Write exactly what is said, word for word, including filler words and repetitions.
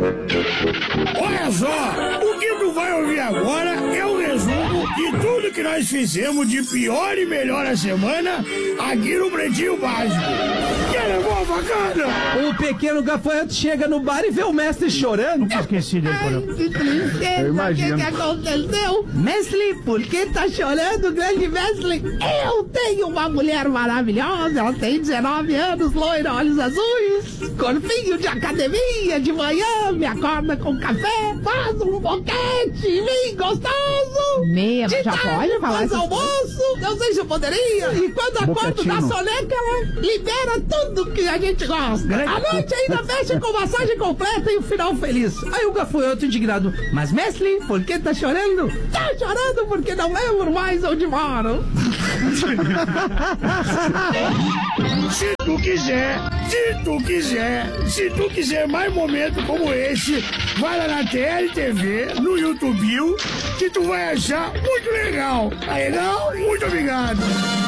Olha só, o que tu vai ouvir agora é o resumo de tudo que nós fizemos de pior e melhor a semana aqui no Pretinho Básico. Quer levar a facada? O pequeno gafanhoto chega no bar e vê o mestre chorando. Nunca esqueci dele, Ai, que tristeza. Eu imagino. O que, que aconteceu? Mestre, por que tá chorando, grande mestre? Eu tenho uma mulher maravilhosa, ela tem dezenove anos, loira, olhos azuis, corpinho de academia, de manhã, me acorda com café, faz um boquete em mim gostoso. Meia, de já tarde, pode falar faz essas almoço, eu sei se eu poderia. E quando acordo da soneca, ela libera tudo que a gente gosta. A noite ainda fecha com massagem completa e o final feliz. Aí o gafanhoto indignado: mas mestre, por que tá chorando? Tá chorando porque não lembro mais onde moro. Se tu quiser, se tu quiser, se tu quiser mais momentos como esse, vai lá na T L T V, no YouTube, que tu vai achar muito legal. Tá legal? Muito obrigado.